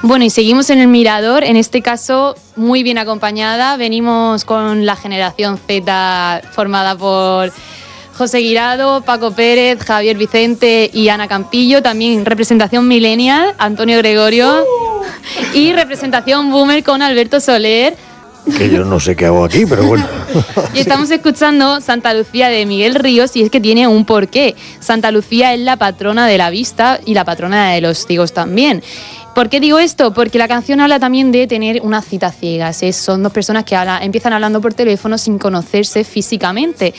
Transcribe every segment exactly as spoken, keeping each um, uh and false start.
Bueno, y seguimos en el Mirador, en este caso muy bien acompañada. Venimos con la generación Z formada por José Guirado, Paco Pérez, Javier Vicente y Ana Campillo. También representación millennial, Antonio Gregorio. Uh. Y representación boomer con Alberto Soler. Que yo no sé qué hago aquí, pero bueno. Y estamos escuchando Santa Lucía de Miguel Ríos, y es que tiene un porqué. Santa Lucía es la patrona de la vista y la patrona de los ciegos también. ¿Por qué digo esto? Porque la canción habla también de tener unas citas ciegas. ¿eh? Son dos personas que habla, empiezan hablando por teléfono sin conocerse físicamente.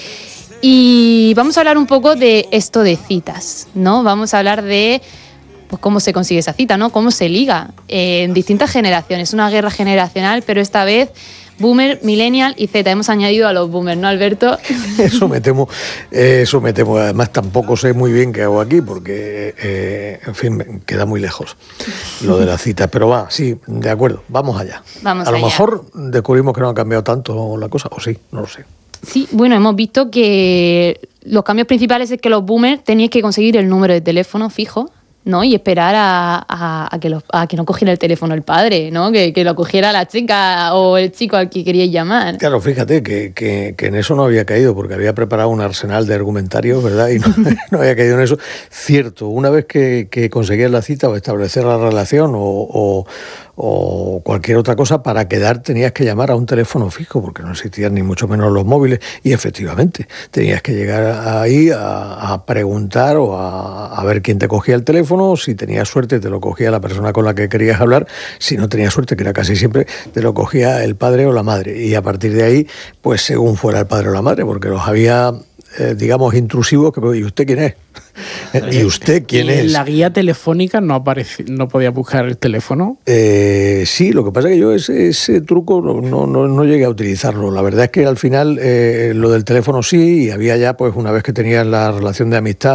Y vamos a hablar un poco de esto de citas, ¿no? Vamos a hablar de pues, cómo se consigue esa cita, ¿no? Cómo se liga eh, en distintas generaciones. Una guerra generacional, pero esta vez boomer, millennial y Z. Hemos añadido a los boomers, ¿no, Alberto? Eso me temo, eh, eso me temo. Además, tampoco sé muy bien qué hago aquí, porque, eh, en fin, me queda muy lejos lo de las citas. Pero va, sí, de acuerdo, vamos allá. Vamos a allá. lo mejor descubrimos que no ha cambiado tanto la cosa, o sí, no lo sé. Sí, bueno, hemos visto que los cambios principales es que los boomers tenían que conseguir el número de teléfono fijo, ¿no? Y esperar a, a, a, que, los, a que no cogiera el teléfono el padre, ¿no? Que, que lo cogiera la chica o el chico al que queríais llamar. Claro, fíjate que, que, que en eso no había caído, porque había preparado un arsenal de argumentarios, ¿verdad? Y no, no había caído en eso. Cierto, una vez que, que conseguías la cita o establecer la relación o, o, o cualquier otra cosa, para quedar tenías que llamar a un teléfono fijo, porque no existían ni mucho menos los móviles, y efectivamente tenías que llegar ahí a, a preguntar o a, a ver quién te cogía el teléfono. Si tenías suerte te lo cogía la persona con la que querías hablar, si no tenías suerte, que era casi siempre, te lo cogía el padre o la madre, y a partir de ahí, pues según fuera el padre o la madre, porque los había, eh, digamos, intrusivos, que ¿y usted quién es? ¿Y usted quién ¿Y es? en la guía telefónica no aparecía, no podía buscar el teléfono? Eh, sí, lo que pasa es que yo ese, ese truco no, no, no, no llegué a utilizarlo. La verdad es que al final eh, lo del teléfono sí, y había ya, pues una vez que tenías la relación de amistad,